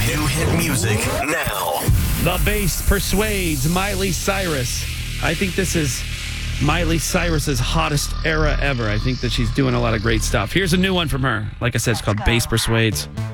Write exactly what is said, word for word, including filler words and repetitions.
hit, new hit music now. The bass persuades Miley Cyrus. I think this is Miley Cyrus's hottest era ever. I think that she's doing a lot of great stuff. Here's a new one from her. Like I said, it's called Bass Persuades.